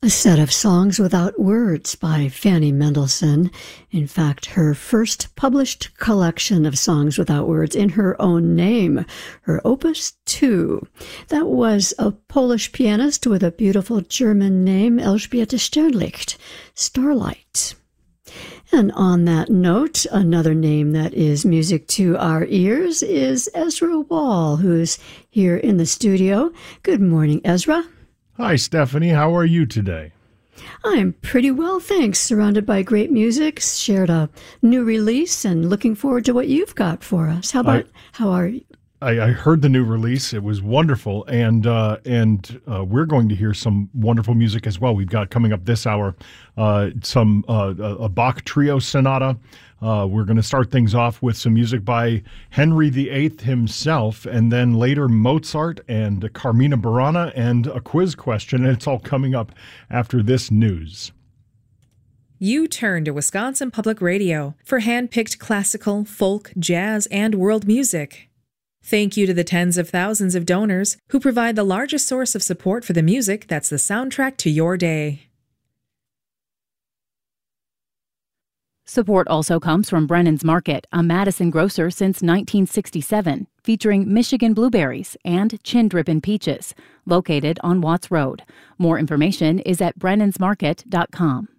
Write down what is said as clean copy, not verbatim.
A set of songs without words by Fanny Mendelssohn. In fact, her first published collection of songs without words in her own name, her Opus 2. That was a Polish pianist with a beautiful German name, Elżbieta Sternlicht, Starlight. And on that note, another name that is music to our ears is Ezra Wall, who's here in the studio. Good morning, Ezra. Hi, Stephanie. How are you today? I'm pretty well, thanks. Surrounded by great music, shared a new release, and looking forward to what you've got for us. How are you? I heard the new release. It was wonderful, and we're going to hear some wonderful music as well. We've got coming up this hour a Bach trio sonata. We're going to start things off with some music by Henry VIII himself, and then later Mozart and Carmina Burana and a quiz question, and it's all coming up after this news. You turn to Wisconsin Public Radio for hand-picked classical, folk, jazz, and world music. Thank you to the tens of thousands of donors who provide the largest source of support for the music that's the soundtrack to your day. Support also comes from Brennan's Market, a Madison grocer since 1967, featuring Michigan blueberries and chin-drippin' peaches, located on Watts Road. More information is at brennansmarket.com.